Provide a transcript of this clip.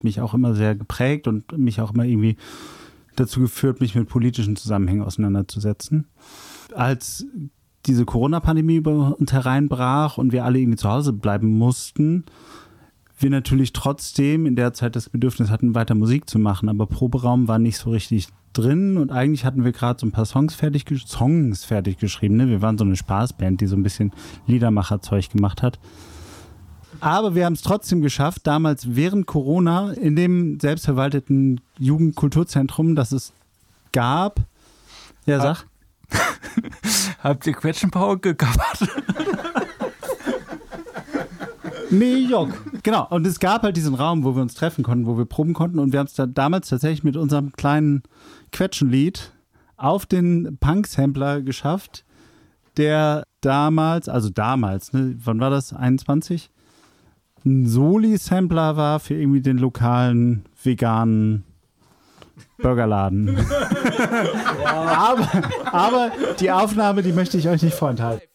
mich auch immer sehr geprägt und mich auch immer irgendwie dazu geführt, mich mit politischen Zusammenhängen auseinanderzusetzen. Als diese Corona-Pandemie über uns hereinbrach und wir alle irgendwie zu Hause bleiben mussten, wir natürlich trotzdem in der Zeit das Bedürfnis hatten, weiter Musik zu machen, aber Proberaum war nicht so richtig drin und eigentlich hatten wir gerade so ein paar Songs fertig geschrieben. Ne? Wir waren so eine Spaßband, die so ein bisschen Liedermacherzeug gemacht hat. Aber wir haben es trotzdem geschafft, damals während Corona in dem selbstverwalteten Jugendkulturzentrum, das es gab. Ja, sag. Habt ihr Quetschenpower gecovert? Nee, Jock. Genau. Und es gab halt diesen Raum, wo wir uns treffen konnten, wo wir proben konnten. Und wir haben es da damals tatsächlich mit unserem kleinen Quetschenlied auf den Punk-Sampler geschafft, der damals, ne, wann war das? 21? Ein Soli-Sampler war für irgendwie den lokalen veganen Burgerladen. aber die Aufnahme, die möchte ich euch nicht vorenthalten.